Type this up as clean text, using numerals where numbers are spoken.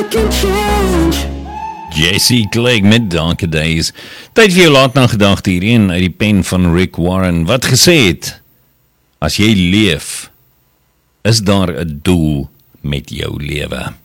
Jesse Clegg met Darker Days. Tyd vir jou laat na gedagte hierheen uit die pen van Rick Warren, wat gesê het, as jy leef, is daar 'n doel met jou lewe.